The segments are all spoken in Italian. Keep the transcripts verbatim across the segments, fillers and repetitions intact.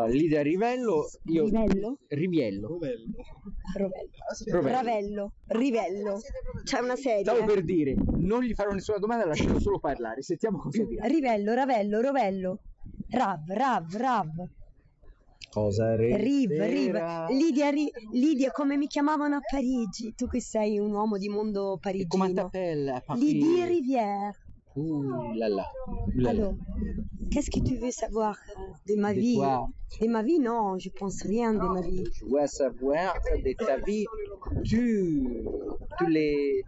Allora, Lidia Rivello, io... Rivello? Riviello. Rovello. Rovello. Rovello. Ravello. Rivello. C'è una serie. Stavo per dire, non gli farò nessuna domanda, lascerò solo parlare. Sentiamo cosa dirà. Rivello, Ravello, Rovello. Rav, Rav, Rav. Cosa? Riv, Riv. Lidia, Ri- Lidia, come mi chiamavano a Parigi. Tu che sei un uomo di mondo Comment parigino. t'appelles à Paris? Lidia Rivière. Ouh là là. Ouh là là. Alors, qu'est-ce que tu veux savoir de ma De vie? quoi? De ma vie, non, je pense rien de ma vie. Je veux savoir de ta vie, tu, tu les...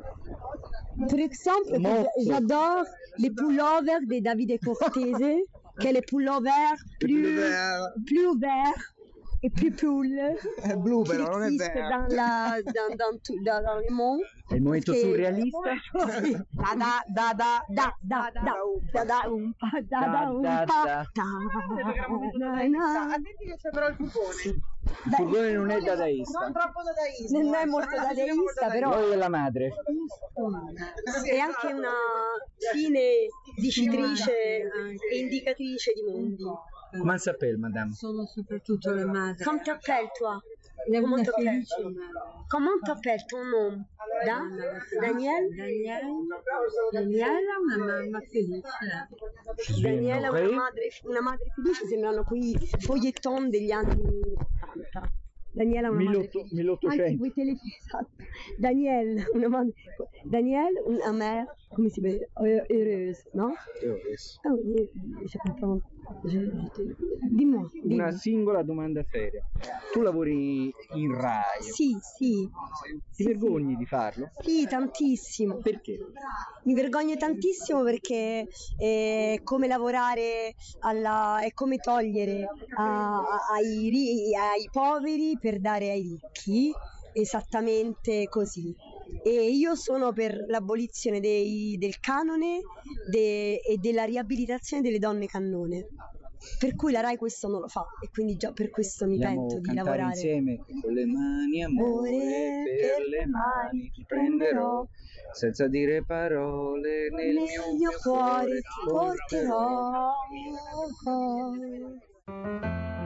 Par exemple, Molto. j'adore les pullovers de Davide Cortese, che è le pullover plus, plus ouverts et plus pull. È blu però, non è existe vero. dans, la, dans, dans, tout- dans, dans le monde. È il momento Perché- surrealista? Sì. Da da da da da da da da da umpa da da umpa Da, da, da na. Attenti che c'è però il furgone. Il furgone non è dadaista. Non troppo dadaista. Non è molto dadaista, però Noi è la madre. è anche una fine dicitrice e indicatrice di mondi. Comment s'appelle, madame? Sono soprattutto le madri. Come t'appelles toi? Le Comment una t'appelles? felice. Comment t'appelles ton nom? Da? Daniel? Daniela, Daniela, una mamma felice. Daniela è Ok. una madre, una madre felice, sembrano quei foglietton degli anni ottanta. Daniela è una madre Milleotto- felice. milleottocento. Anche quei telefilm, esatto. Daniel, una madre, Daniel, una mère, come si vede? Euh, Heureuse, no? Ah oui, je comprends. Je- je te- Dis-moi, dis-moi. Una singola domanda seria. Tu lavori in Rai. Sì, sì. Ti vergogni di farlo? Sì, tantissimo. Perché? Mi vergogno tantissimo perché è come lavorare alla, è come togliere a- a- ai, ri- ai poveri per dare ai ricchi, esattamente così. E io sono per l'abolizione dei- del canone de- e della riabilitazione delle donne cannone. Per cui la Rai questo non lo fa e quindi già per questo mi Vogliamo pento di cantare lavorare. insieme? Con le mani, amore, per le mani ti prenderò, senza dire parole, nel Nel mio, mio cuore ti porterò. porterò.